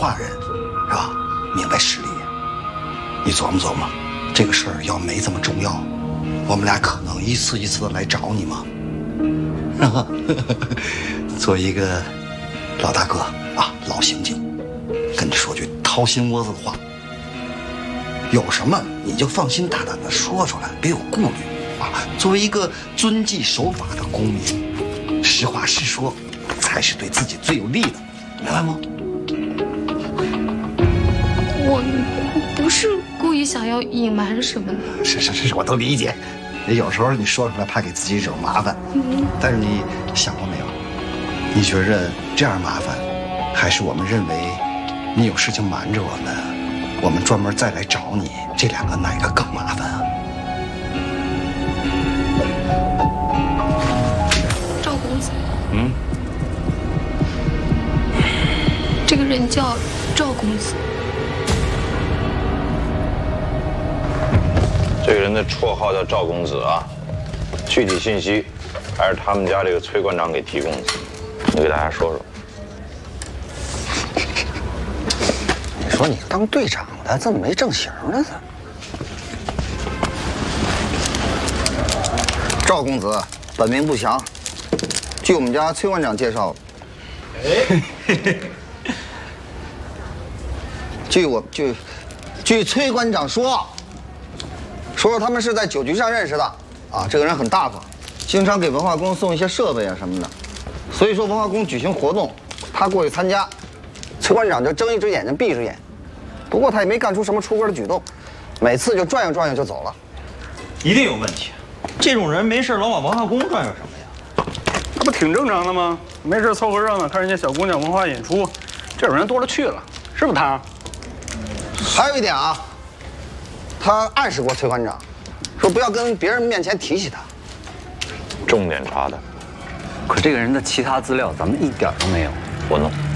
大人，是吧？明白事理。你琢磨琢磨，这个事儿要没这么重要，我们俩可能一次一次的来找你吗？作为一个老大哥啊，老刑警，跟你说句掏心窝子的话，有什么你就放心大胆的说出来，别有顾虑啊。作为一个遵纪守法的公民，实话实说才是对自己最有利的，明白吗？ 我不是故意想要隐瞒什么的。 是，我都理解。有时候你说出来怕给自己惹麻烦，但是你想过没有？你觉着这样麻烦，还是我们认为你有事情瞒着我们专门再来找你，这两个哪个更麻烦啊？ 赵公子，这个人叫赵公子。 这个人的绰号叫赵公子啊，具体信息还是他们家这个崔馆长给提供的，你给大家说说。 你说你当队长的怎么没正形呢？赵公子本名不详，据我们家崔馆长介绍，据崔馆长说他们是在酒局上认识的啊。这个人很大方，经常给文化宫送一些设备啊什么的，所以说文化宫举行活动，他过去参加，崔馆长就睁一只眼睛闭一只眼。不过他也没干出什么出格的举动，每次就转悠转悠就走了。 一定有问题，这种人没事老往文化宫转悠什么呀？ 那不挺正常的吗？没事凑合热闹，看人家小姑娘文化演出，这种人多了去了，是不是他？ 还有一点啊，他暗示过崔馆长，说不要跟别人面前提起他。 重点查的， 可这个人的其他资料咱们一点都没有。 我弄。